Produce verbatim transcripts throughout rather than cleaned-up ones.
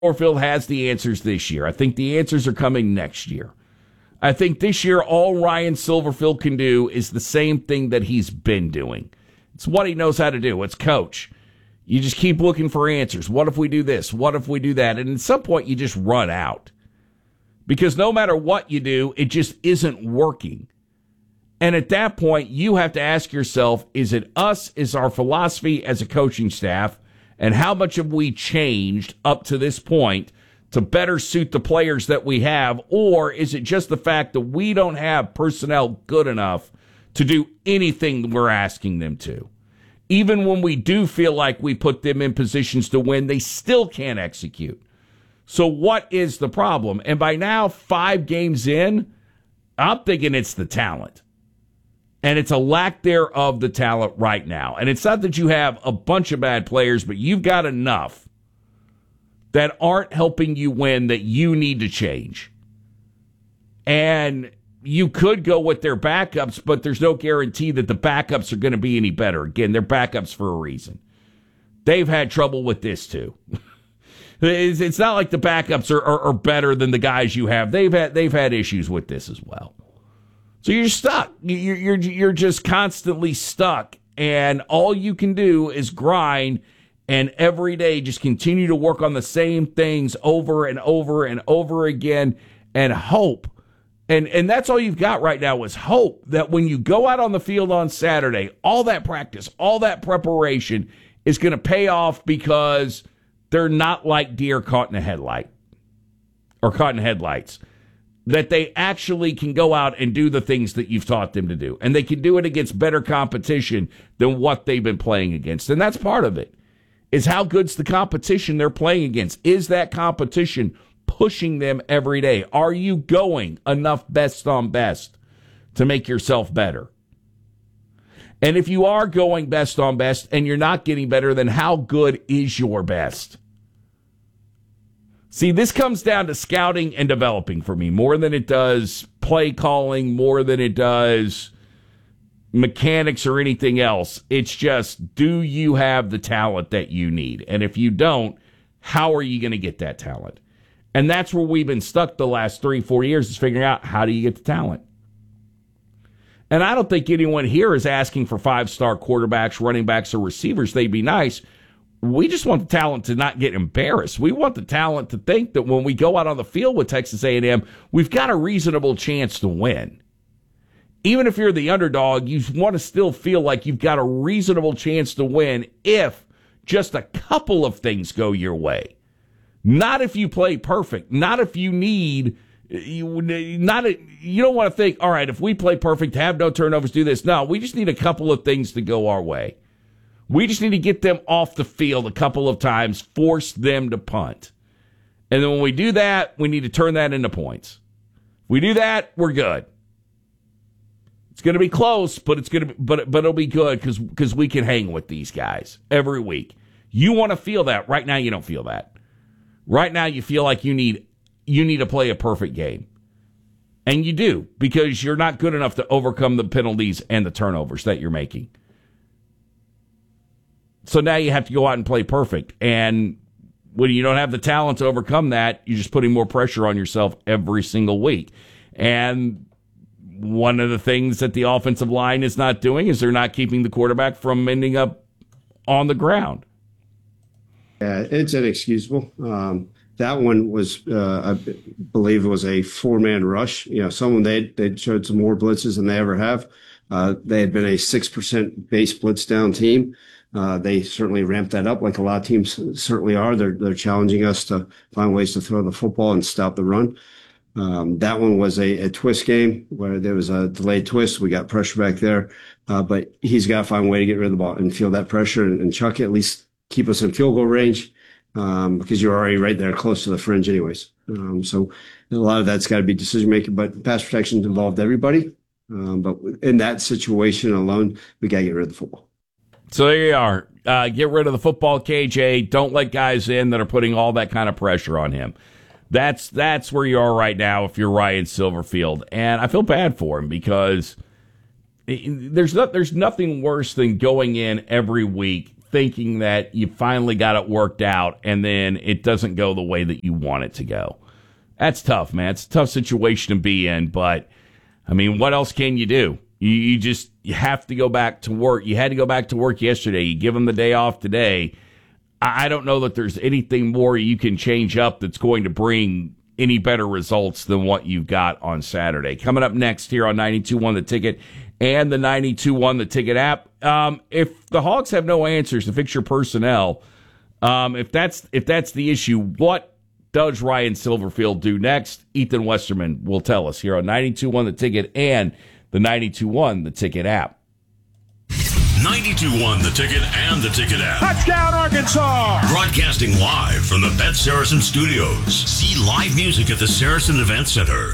Silverfield has the answers this year. I think the answers are coming next year. I think this year all Ryan Silverfield can do is the same thing that he's been doing. It's what he knows how to do. It's coach. You just keep looking for answers. What if we do this? What if we do that? And at some point you just run out. Because no matter what you do, it just isn't working. And at that point, you have to ask yourself, is it us? Is our philosophy as a coaching staff? And how much have we changed up to this point to better suit the players that we have? Or is it just the fact that we don't have personnel good enough to do anything we're asking them to? Even when we do feel like we put them in positions to win, they still can't execute. So what is the problem? And by now, five games in, I'm thinking it's the talent. And it's a lack there of the talent right now. And it's not that you have a bunch of bad players, but you've got enough that aren't helping you win that you need to change. And you could go with their backups, but there's no guarantee that the backups are going to be any better. Again, they're backups for a reason. They've had trouble with this too. it's, it's not like the backups are, are, are better than the guys you have. They've had they've had issues with this as well. So you're stuck. You're, you're, you're just constantly stuck. And all you can do is grind and every day just continue to work on the same things over and over and over again and hope. And, and that's all you've got right now is hope that when you go out on the field on Saturday, all that practice, all that preparation is going to pay off because they're not like deer caught in a headlight or caught in headlights. That they actually can go out and do the things that you've taught them to do. And they can do it against better competition than what they've been playing against. And that's part of it, is how good's the competition they're playing against? Is that competition pushing them every day? Are you going enough best on best to make yourself better? And if you are going best on best and you're not getting better, then how good is your best? See, this comes down to scouting and developing for me more than it does play calling, more than it does mechanics or anything else. It's just, do you have the talent that you need? And if you don't, how are you going to get that talent? And that's where we've been stuck the last three, four years is figuring out how do you get the talent? And I don't think anyone here is asking for five-star quarterbacks, running backs, or receivers. They'd be nice. We just want the talent to not get embarrassed. We want the talent to think that when we go out on the field with Texas A and M, we've got a reasonable chance to win. Even if you're the underdog, you want to still feel like you've got a reasonable chance to win if just a couple of things go your way. Not if you play perfect. Not if you need, you, not a, you don't want to think, all right, if we play perfect, have no turnovers, do this. No, we just need a couple of things to go our way. We just need to get them off the field a couple of times, force them to punt. And then when we do that, we need to turn that into points. If we do that, we're good. It's going to be close, but it's going to be, but but it'll be good because because we can hang with these guys every week. You want to feel that. Right now you don't feel that. Right now you feel like you need you need to play a perfect game. And you do, because you're not good enough to overcome the penalties and the turnovers that you're making. So now you have to go out and play perfect. And when you don't have the talent to overcome that, you're just putting more pressure on yourself every single week. And one of the things that the offensive line is not doing is they're not keeping the quarterback from ending up on the ground. Yeah, it's inexcusable. Um, that one was, uh, I believe it was a four-man rush. You know, someone they they showed some more blitzes than they ever have. Uh, they had been a six percent base blitz down team. Uh, they certainly ramped that up like a lot of teams certainly are. They're, they're challenging us to find ways to throw the football and stop the run. Um, that one was a, a twist game where there was a delayed twist. We got pressure back there. Uh, but he's got to find a way to get rid of the ball and feel that pressure and, and chuck it, at least keep us in field goal range, um, because you're already right there close to the fringe anyways. Um, so a lot of that's got to be decision making, but pass protection involved everybody. Um, but in that situation alone, we got to get rid of the football. So there you are. Uh, get rid of the football, K J. Don't let guys in that are putting all that kind of pressure on him. That's that's where you are right now if you're Ryan Silverfield. And I feel bad for him because there's no, there's nothing worse than going in every week thinking that you finally got it worked out and then it doesn't go the way that you want it to go. That's tough, man. It's a tough situation to be in, but I mean, what else can you do? You, you just you have to go back to work. You had to go back to work yesterday. You give them the day off today. I, I don't know that there's anything more you can change up that's going to bring any better results than what you've got on Saturday. Coming up next here on ninety-two point one The Ticket and the ninety-two point one The Ticket app. Um, if the Hogs have no answers to fix your personnel, um, if that's if that's the issue, what does Ryan Silverfield do next? Ethan Westerman will tell us here on ninety-two point one The Ticket and the ninety-two point one The Ticket app. ninety-two point one The Ticket and the Ticket app. Touchdown, Arkansas! Broadcasting live from the Bet Saracen Studios. See live music at the Saracen Event Center.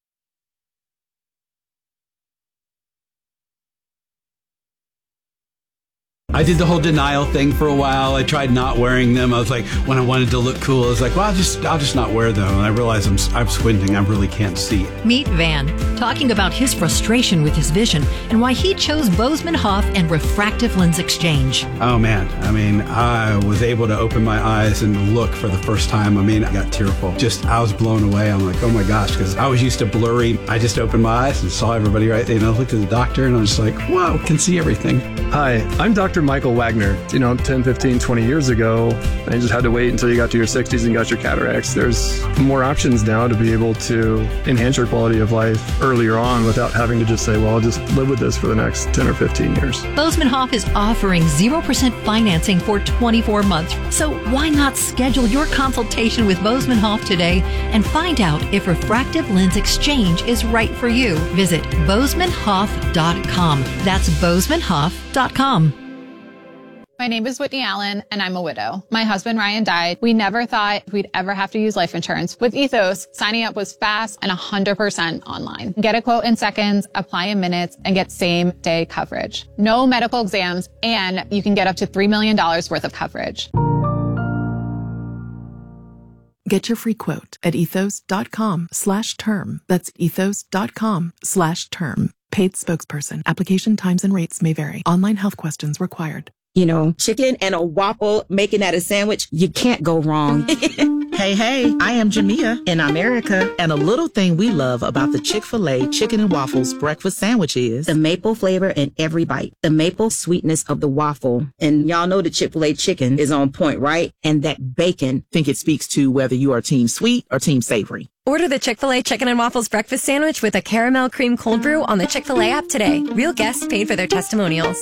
I did the whole denial thing for a while. I tried not wearing them. I was like, when I wanted to look cool, I was like, well, I'll just, I'll just not wear them. And I realized I'm, I'm squinting. I really can't see. Meet Van, talking about his frustration with his vision and why he chose Bozeman Hoff and refractive lens exchange. Oh, man. I mean, I was able to open my eyes and look for the first time. I mean, I got tearful. Just, I was blown away. I'm like, oh my gosh, because I was used to blurry. I just opened my eyes and saw everybody right there. And I looked at the doctor and I was just like, whoa, can see everything. Hi, I'm Doctor Michael Wagner. You know, ten, fifteen, twenty years ago, and you just had to wait until you got to your sixties and got your cataracts. There's more options now to be able to enhance your quality of life earlier on without having to just say, well, I'll just live with this for the next ten or fifteen years. Bozeman Hoff is offering zero percent financing for twenty-four months. So why not schedule your consultation with Bozeman Hoff today and find out if refractive lens exchange is right for you? Visit bozeman hoff dot com. That's bozeman hoff dot com. My name is Whitney Allen, and I'm a widow. My husband, Ryan, died. We never thought we'd ever have to use life insurance. With Ethos, signing up was fast and one hundred percent online. Get a quote in seconds, apply in minutes, and get same-day coverage. No medical exams, and you can get up to three million dollars worth of coverage. Get your free quote at ethos.com slash term. That's ethos.com slash term. Paid spokesperson. Application times and rates may vary. Online health questions required. You know, chicken and a waffle, making that a sandwich, you can't go wrong. Hey, hey, I am Jamia in America. And a little thing we love about the Chick-fil-A Chicken and Waffles breakfast sandwich is the maple flavor in every bite, the maple sweetness of the waffle. And y'all know the Chick-fil-A chicken is on point, right? And that bacon. Think it speaks to whether you are team sweet or team savory. Order the Chick-fil-A Chicken and Waffles breakfast sandwich with a caramel cream cold brew on the Chick-fil-A app today. Real guests paid for their testimonials.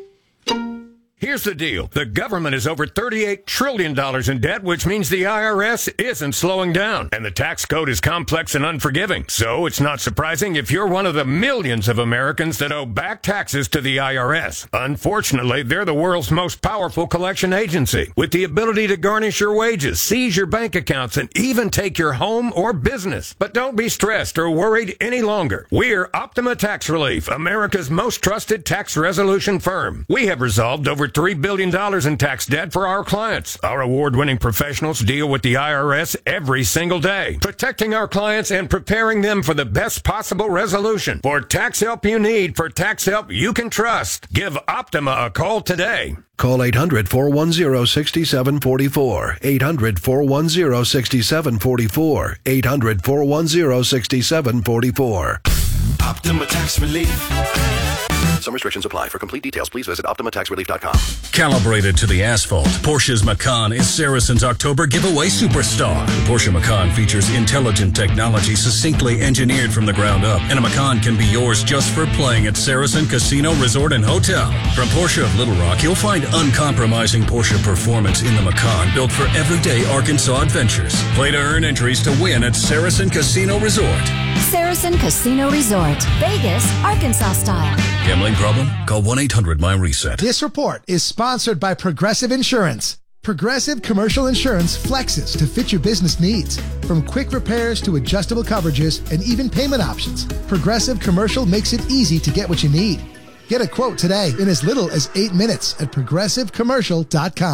Here's the deal. The government is over thirty-eight trillion dollars in debt, which means the I R S isn't slowing down. And the tax code is complex and unforgiving. So it's not surprising if you're one of the millions of Americans that owe back taxes to the I R S. Unfortunately, they're the world's most powerful collection agency, with the ability to garnish your wages, seize your bank accounts, and even take your home or business. But don't be stressed or worried any longer. We're Optima Tax Relief, America's most trusted tax resolution firm. We have resolved over three billion dollars in tax debt for our clients. Our award-winning professionals deal with the I R S every single day, protecting our clients and preparing them for the best possible resolution. For tax help you need, for tax help you can trust, give Optima a call today. Call eight hundred, four one zero, six seven four four. eight hundred, four one zero, six seven four four. eight hundred, four one zero, six seven four four. Optima Tax Relief. Some restrictions apply. For complete details, please visit optima tax relief dot com. Calibrated to the asphalt, Porsche's Macan is Saracen's October giveaway superstar. The Porsche Macan features intelligent technology succinctly engineered from the ground up, and a Macan can be yours just for playing at Saracen Casino Resort and Hotel. From Porsche of Little Rock, you'll find uncompromising Porsche performance in the Macan, built for everyday Arkansas adventures. Play to earn entries to win at Saracen Casino Resort. Saracen Casino Resort, Vegas, Arkansas style. Gambling problem? Call one eight hundred my reset. This report is sponsored by Progressive Insurance. Progressive Commercial Insurance flexes to fit your business needs. From quick repairs to adjustable coverages and even payment options, Progressive Commercial makes it easy to get what you need. Get a quote today in as little as eight minutes at progressive commercial dot com.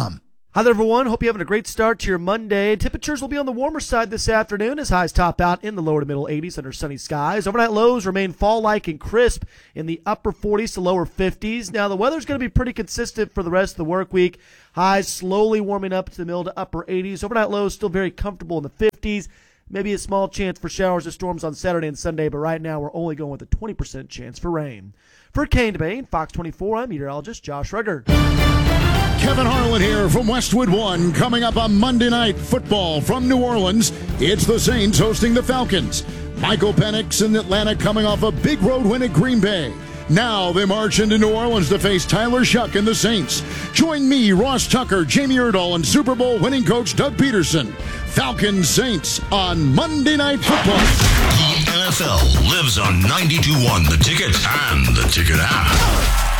Hi there, everyone. Hope you're having a great start to your Monday. Temperatures will be on the warmer side this afternoon as highs top out in the lower to middle eighties under sunny skies. Overnight lows remain fall-like and crisp in the upper forties to lower fifties. Now, the weather's going to be pretty consistent for the rest of the work week. Highs slowly warming up to the middle to upper eighties. Overnight lows still very comfortable in the fifties. Maybe a small chance for showers or storms on Saturday and Sunday, but right now we're only going with a twenty percent chance for rain. For Kane DeBane, Fox twenty-four, I'm meteorologist Josh Rugger. Kevin Harlan here from Westwood One. Coming up on Monday Night Football from New Orleans, it's the Saints hosting the Falcons. Michael Penix in Atlanta coming off a big road win at Green Bay. Now they march into New Orleans to face Tyler Shuck and the Saints. Join me, Ross Tucker, Jamie Erdahl, and Super Bowl winning coach Doug Peterson. Falcons Saints on Monday Night Football. The N F L lives on ninety-two point one The Ticket and the Ticket app.